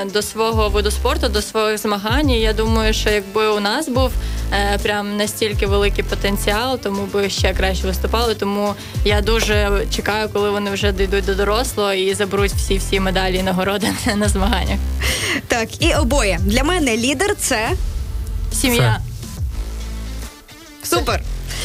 до свого виду спорту, до своїх змагань. І я думаю, що якби у нас був прям настільки великий потенціал, тому би ще краще виступали. Тому я дуже чекаю, коли вони вже дійдуть до дорослого і заберуть всі медалі і нагороди на змаганнях. Так, і обоє. Для мене лідер – це... Сім'я. Супер.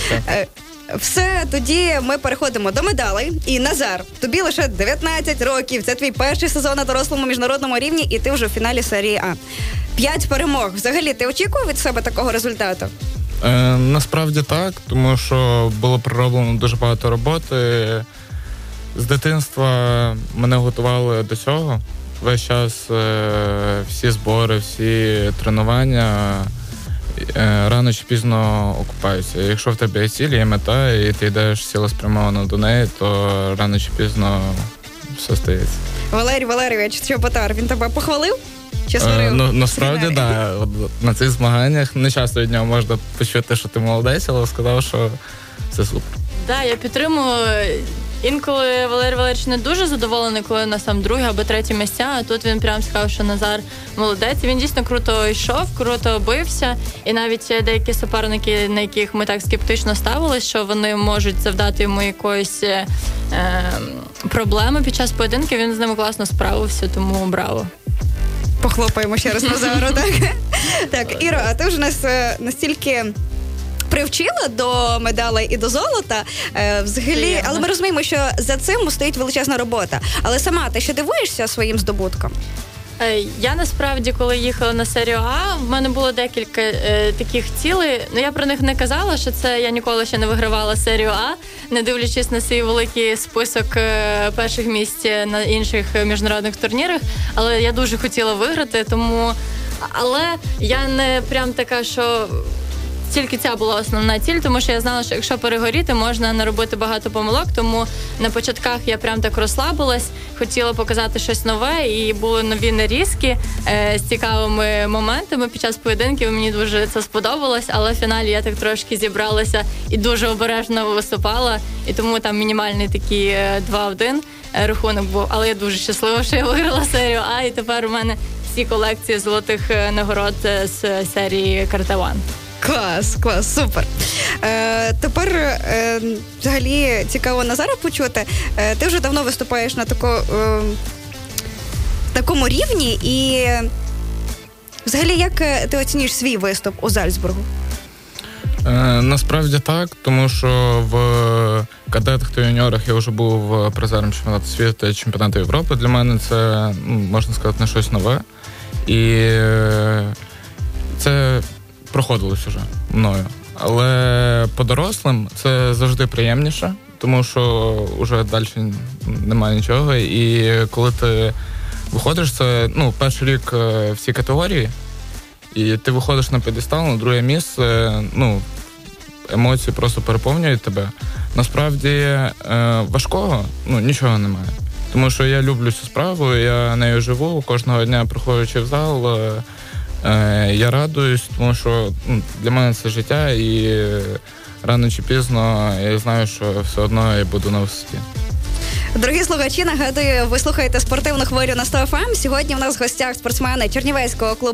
Все, тоді ми переходимо до медалей. І, Назар, тобі лише 19 років. Це твій перший сезон на дорослому міжнародному рівні, і ти вже в фіналі серії А. 5 перемог. Взагалі, ти очікував від себе такого результату? Насправді так, тому що було пророблено дуже багато роботи. З дитинства мене готували до цього. Весь час всі збори, всі тренування рано чи пізно окупаються. Якщо в тебе є ціль, є мета, і ти йдеш цілеспрямовано до неї, то рано чи пізно все стається. Валерій Валерійович Чоботар, він тебе похвалив? Чи сварив? Насправді, так. Да. На цих змаганнях не часто від нього можна почути, що ти молодець, але сказав, що це супер. Так, я підтримую. Інколи Валерій Валерійович не дуже задоволений, коли у нас там друге або третє місця, а тут він прям сказав, що Назар молодець. Він дійсно круто йшов, круто бився. І навіть деякі суперники, на яких ми так скептично ставилися, що вони можуть завдати йому якоїсь проблеми під час поєдинків, він з ними класно справився, тому браво. Похлопаємо ще раз Назару, так? Так, Іро, а ти вже нас настільки привчила до медалей і до золота, взагалі, але ми розуміємо, що за цим стоїть величезна робота. Але сама ти ще дивуєшся своїм здобутком? Я насправді, коли їхала на серію А, в мене було декілька таких цілей. Я про них не казала, що це я ніколи ще не вигравала серію А, не дивлячись на свій великий список перших місць на інших міжнародних турнірах. Але я дуже хотіла виграти, тому... Але я не прям така, що... Тільки ця була основна ціль, тому що я знала, що якщо перегоріти, можна наробити багато помилок, тому на початках я прям так розслабилась, хотіла показати щось нове, і були нові нарізки з цікавими моментами під час поєдинків, мені дуже це сподобалось, але в фіналі я так трошки зібралася і дуже обережно виступала, і тому там мінімальний такий 2-1 рахунок був, але я дуже щаслива, що я виграла серію А, і тепер у мене всі колекції золотих нагород з серії Карате One. Клас, супер. Тепер взагалі цікаво Назара почути. Ти вже давно виступаєш на такому рівні, і взагалі як ти оцінюєш свій виступ у Зальцбургу? Насправді так, тому що в кадетах та юніорах я вже був призером чемпіонату світу та чемпіонату Європи. Для мене це, можна сказати, не щось нове. І це проходилось уже мною. Але по дорослим це завжди приємніше, тому що вже далі немає нічого. І коли ти виходиш, це перший рік в цій категорії, і ти виходиш на п'єдестал, на друге місце, емоції просто переповнюють тебе. Насправді важкого нічого немає. Тому що я люблю цю справу, я нею живу, кожного дня приходячи в зал, я радуюсь, тому що для мене це життя, і рано чи пізно я знаю, що все одно я буду на висоті. Дорогі слухачі, нагадую, ви слухаєте спортивну хвилю на 100 FM. Сьогодні в нас в гостях спортсмени Чернівецького клубу